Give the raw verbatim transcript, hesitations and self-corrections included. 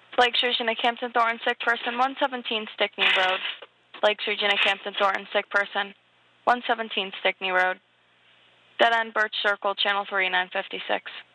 Lakeshore, Gina Campton Thornton, sick person, one seventeen Stickney Road. Lakeshore, Gina Campton Thornton, sick person, one seventeen Stickney Road. Dead end Birch Circle, channel three nine fifty-six.